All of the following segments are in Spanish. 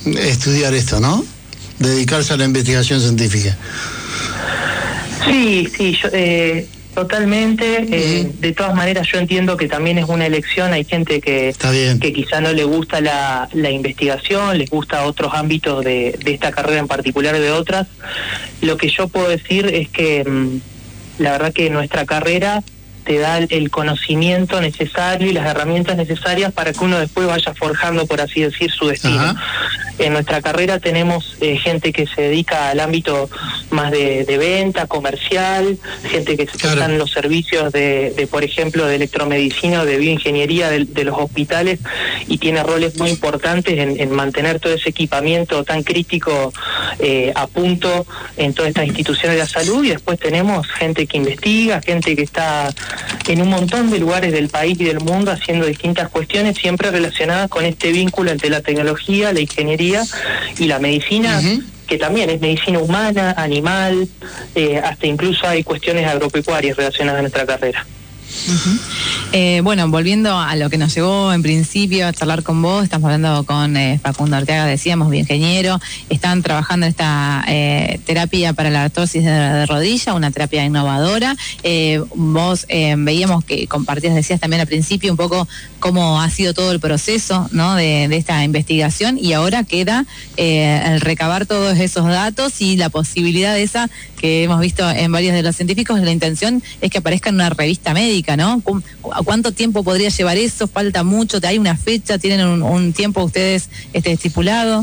estudiar esto, ¿no? Dedicarse a la investigación científica. Sí, yo, totalmente. De todas maneras, yo entiendo que también es una elección. Hay gente que quizá no le gusta la investigación, les gusta otros ámbitos de esta carrera en particular de otras. Lo que yo puedo decir es que la verdad que nuestra carrera te da el conocimiento necesario y las herramientas necesarias para que uno después vaya forjando, por así decir, su destino. Ajá. En nuestra carrera tenemos gente que se dedica al ámbito más de venta, comercial, gente que está en los servicios de, por ejemplo, de electromedicina o de bioingeniería de los hospitales, y tiene roles muy importantes en mantener todo ese equipamiento tan crítico a punto en todas estas instituciones de la salud. Y después tenemos gente que investiga, gente que está en un montón de lugares del país y del mundo haciendo distintas cuestiones siempre relacionadas con este vínculo entre la tecnología, la ingeniería y la medicina, que también es medicina humana, animal, hasta incluso hay cuestiones agropecuarias relacionadas a nuestra carrera. Bueno, volviendo a lo que nos llevó en principio a charlar con vos, estamos hablando con Facundo Arteaga, decíamos, bioingeniero. Están trabajando en esta terapia para la artrosis de rodilla, una terapia innovadora. Vos veíamos que compartías, decías también al principio, un poco cómo ha sido todo el proceso, ¿no?, de esta investigación, y ahora queda el recabar todos esos datos y la posibilidad esa que hemos visto en varios de los científicos. La intención es que aparezca en una revista médica, ¿no? ¿Cuánto tiempo podría llevar eso? ¿Falta mucho? ¿Hay una fecha? ¿Tienen un tiempo ustedes estipulado?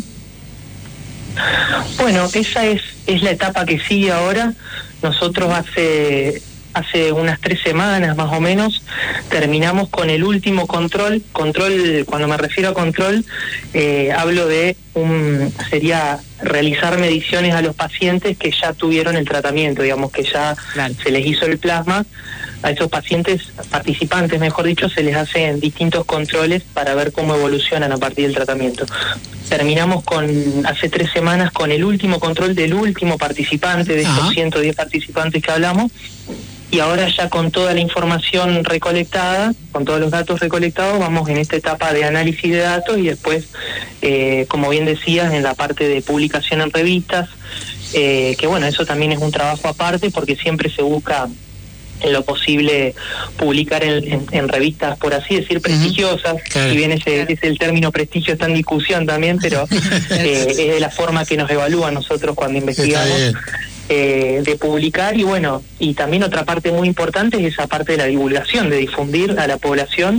Bueno, esa es la etapa que sigue ahora. Nosotros hace unas 3 semanas más o menos terminamos con el último control. Cuando me refiero a control, hablo de sería realizar mediciones a los pacientes que ya tuvieron el tratamiento, digamos, que ya se les hizo el plasma. A esos pacientes, participantes mejor dicho, se les hacen distintos controles para ver cómo evolucionan a partir del tratamiento. Terminamos hace 3 semanas con el último control del último participante, de estos 110 participantes que hablamos, y ahora ya con toda la información recolectada, con todos los datos recolectados, vamos en esta etapa de análisis de datos y después, como bien decías, en la parte de publicación en revistas, que bueno, eso también es un trabajo aparte porque siempre se busca en lo posible publicar en revistas, por así decir, prestigiosas. Si bien ese el término prestigio está en discusión también, pero es de la forma que nos evalúan nosotros cuando investigamos, de publicar. Y bueno, y también otra parte muy importante es esa parte de la divulgación, de difundir a la población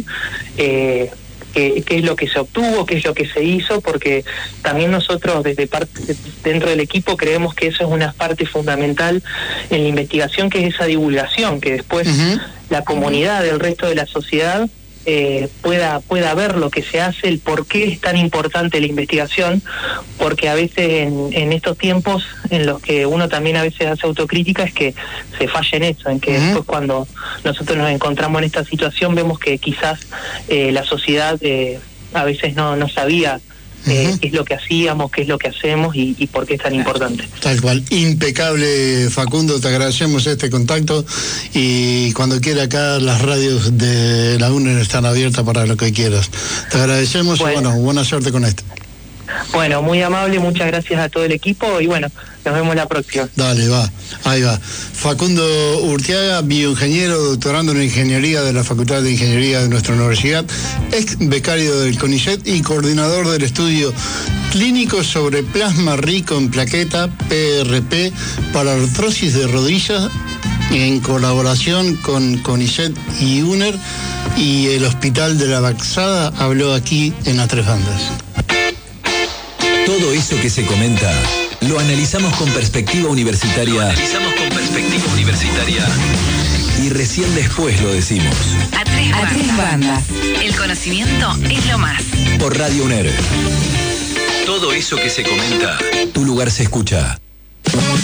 qué es lo que se obtuvo, qué es lo que se hizo, porque también nosotros dentro del equipo creemos que eso es una parte fundamental en la investigación, que es esa divulgación, que después la comunidad, el resto de la sociedad pueda ver lo que se hace, el por qué es tan importante la investigación, porque a veces en estos tiempos en los que uno también a veces hace autocrítica es que se falla en eso, en que después cuando nosotros nos encontramos en esta situación vemos que quizás la sociedad a veces no sabía qué es lo que hacíamos, qué es lo que hacemos y por qué es tan importante. Tal cual. Impecable, Facundo, te agradecemos este contacto y cuando quiera acá las radios de la UNER están abiertas para lo que quieras. Te agradecemos y bueno, buena suerte con esto. Bueno, muy amable, muchas gracias a todo el equipo y bueno, nos vemos la próxima. Dale, ahí va. Facundo Urteaga, bioingeniero, doctorando en ingeniería de la Facultad de Ingeniería de nuestra universidad, ex becario del CONICET y coordinador del estudio clínico sobre plasma rico en plaqueta, PRP, para artrosis de rodillas, en colaboración con CONICET y UNER y el Hospital de la Baxada. Habló aquí en A Tres Bandas. Todo eso que se comenta lo analizamos con perspectiva universitaria. Y recién después lo decimos. A tres bandas. El conocimiento es lo más. Por Radio UNER. Todo eso que se comenta, tu lugar se escucha.